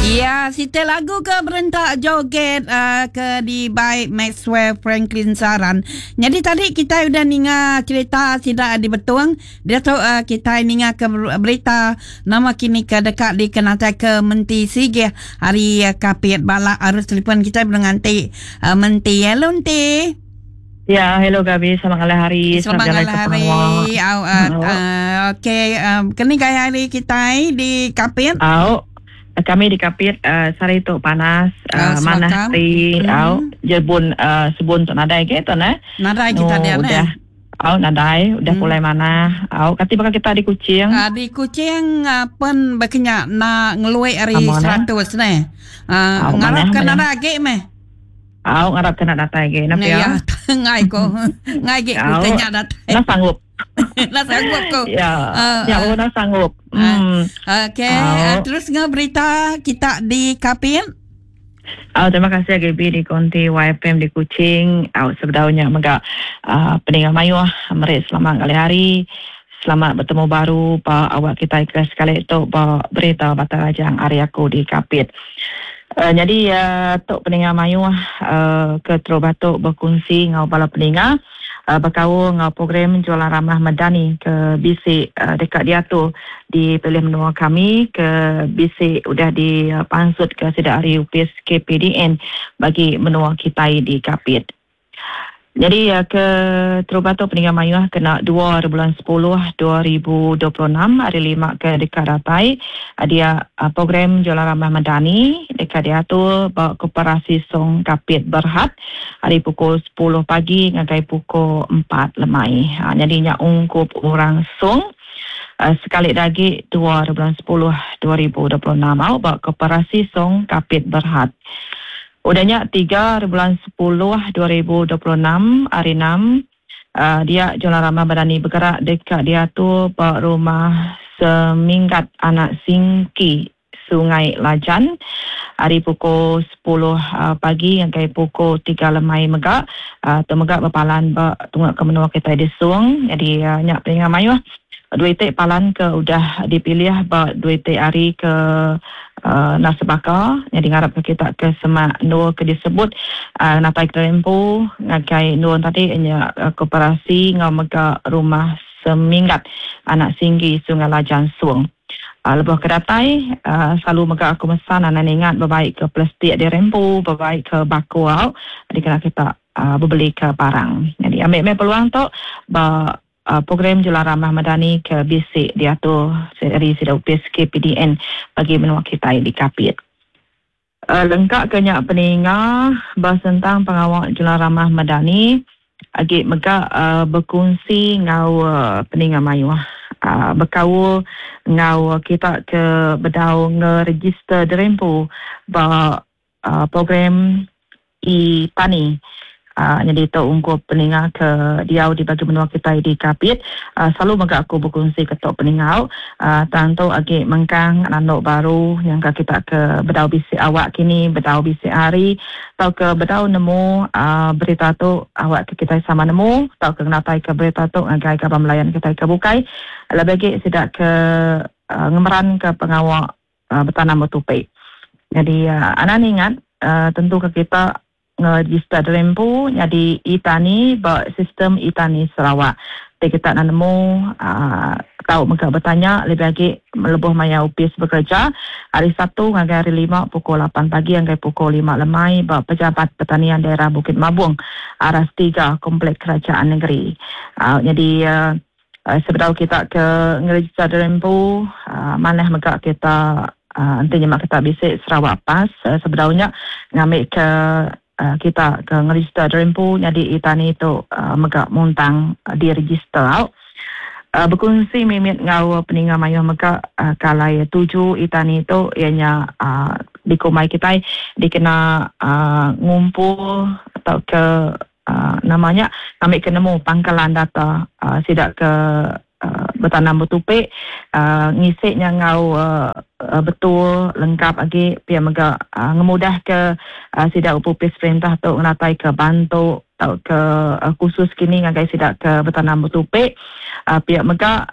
Ya, sita lagu ke berentak joget ke di baik Maxwell Franklin Saran. Jadi tadi kita udah ninga cerita tidak di betuang. Dia tu kita ninga ke berita nama kini ke dekat di kenata ke Menti Sige hari kapit bala arus telefon kita menganti Menti. Hello Menti. Ya, hello Gabi, selamat hari. Selamat hari. Okey, kini gaya hari kita di kapit. Kami di kapit sari tu panas mana ti jebun sebun tu nadai ke tu na. Nadai kita dia udah nadai udah mulai mana. Kati bakal kita di Kuching. Di Kuching pun baknya na ngeluai hari 100 ni. Ngarap ke nada age meh. Ngarap ke nada age na pia. Ngai ko. Ngai ge ku tanya data. Na sanggup. Na sanggup ko. Ya, na sanggup. Okey, terus berita kita di Kapin. Terima kasih GB di Konti YFM di Kuching. Sebenarnya mega peninggal mayu mereka selamat kali hari. Selamat bertemu baru pak awak kita ikhlas sekali itu pak berita Batal Rajang Ariaku di Kapit. Jadi tok peninggal mayu ke Trobatok berkongsi ngau bala peninggal berkau ngau program jualan ramah medani ke bisik dekat dia tu di pilih menua kami ke bisik udah dipansut ke sidak hari UPS KPDN bagi menua kita di Kapit. Jadi ke Trobato Peninggal Mayu kena 2 bulan 10 2026 hari 5 ke dekat Ratai. Dia program jualan ramah medani dekat dia tu bawa koperasi Song Kapit Berhad hari pukul 10 pagi ngagai pukul 4 lemai. Jadi nya ungkup orang Song sekali lagi 2 bulan 10 2026 bawa koperasi Song Kapit Berhad. Udahnya 3 bulan 10 2026 hari 6 dia jualan ramah medani bergerak dekat dia tu bawa rumah seminggat anak singki Sungai Lajan hari pukul 10 pagi sampai pukul 3 lemai megak temegak berpalan tunggu ke menua kita di Suang. Jadi nyak peninggal mayu dua itik palan ke udah dipilih dua itik hari ke Nasabaka. Jadi ngarap kita ke semak nur ke disebut napai kerempu ngakai nur tadi nya koperasi ngau mega rumah seminggat anak singgi Sungai Lajan Suang. Lepas kedatai selalu mega aku mesan anak ingat berbaik ke plastik di rempu berbaik ke baku jadi kena kita berbeli ke barang. Jadi ambil peluang tu program jualan ramah medani ke bisik dia tu dari sidak UPS KPDN bagi menua kita di Kapit. Lengkap kenyak peninggal bahas tentang pengawal jualan ramah medani agak mega berkongsi ngau peninggal mayu berkau ngau kita ke bedau ngeregister derempu program e-tani. Jadi itu ungkup peninggal ke dia di bagi menua kita di Kapit. Selalu mega aku berkongsi ketok peninggal tanto agi mengkang anak baru yang kita ke bedau bisik awak kini bedau bisik hari atau ke bedau nemu berita tu awak ke kita sama nemu atau ke napai ke berita tu ngagai ke melayan kita ke bukai lebih sidak ke ngemeran ke pengawal bertanam bertupai. Jadi anak ingat tentu ke kita ngeregister rempu jadi e-tani sistem e-tani Sarawak. Jadi kita nak nemu tahu mereka bertanya lebih lagi melebuh maya UPS bekerja hari Sabtu hingga hari 5 pukul 8 pagi hingga pukul 5 lemai pejabat pertanian daerah Bukit Mabung Aras 3 Komplek Kerajaan Negeri. Jadi sebelum kita ke ngeregister rempu mana mereka kita nantinya kita bisik Sarawak PAS sebenarnya ngambil ke kita ke ngeregister rempu jadi itani itu megak muntang diregister berkongsi mimit ngau peninggal mayu megak kalai 7 itani itu ianya dikumai kita dikena ngumpul atau ke namanya ambil ke nemu pangkalan data sidak ke bertanam bertupik ngisiknya ngau betul lengkap lagi pihak mega ngemudah ke sidak upupis perintah tu ngatai ke bantu atau ke khusus kini ngagai sidak ke bertanam bertupik pihak mega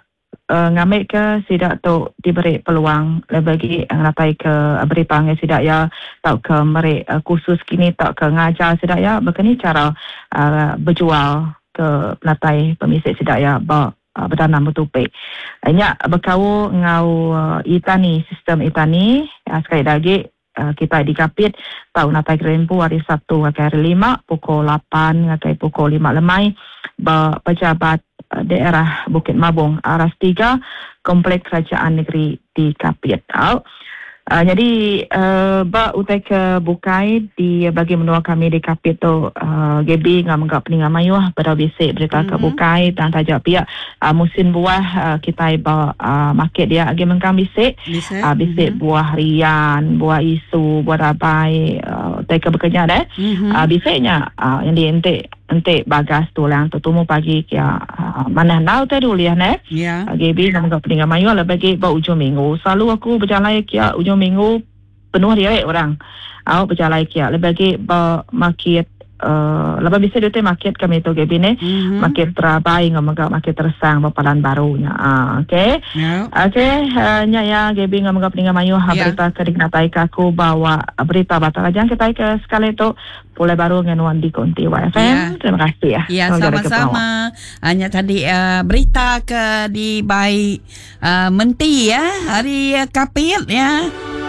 ngambil ke sidak tu diberi peluang bagi ngatai ke beri panggil sidak ya tak ke meri kursus kini tak ke ngajar sidak ya begini cara berjual ke pelatai pemisik sidak ya bertanam bertupik. Nya berkau ngau itani sistem itani sekali lagi kita di Kapit tahu natai kerempu hari Sabtu hari 5 pukul 8 hari pukul 5 lemai pejabat daerah Bukit Mabung Aras 3 Komplek Kerajaan Negeri di Kapit. Jadi utai ke bukai di bagi menua kami di Kapit tu Gaby ngam menggap peningan mayuh pada bisik berita ke bukai dan tajak pihak musim buah kita market dia agi mengkam bisik buah rian, buah isu, buah rabai utai ke bekerja deh bisiknya yang di ente bagas tu lang tu tumu pagi kia mana nau tadi uliah ne Gaby ngam menggap peningan mayuh lah bagi ujung minggu selalu aku berjalan kia ujung minggu penuh dia orang berjalan kia lebih market lebih bisa dia market kami tu Gaby ni market terabai ngam market tersang berpalan barunya okey nya ya Gaby ngam peningan mayuh berita kedinatai aku bawa berita batal aja kita ke sekali tu Pulai baru dengan Wandi Konti YFM. Terima kasih ya. Ya, sama-sama. Hanya tadi berita ke di Baik Menti ya, hari Kapit ya.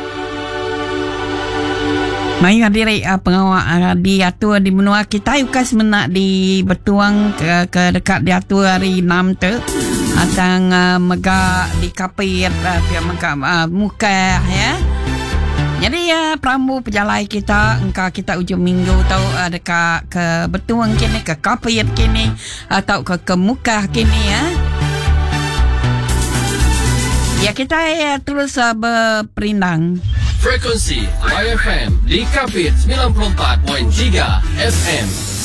Mai hadiri pengawal diatur di menua kita ukas menak di bertuang ke dekat diatur hari 6 tu. Atang megak di Kapit pihak megak muka ya. Jadi pramu pejalai kita engkau kita ujung minggu tahu dekat ke Betuang kini ke Kapit kini atau ke Mukah kini ya. Ya kita terus berperindang. Frekuensi YFM di Kapit 94.3 FM.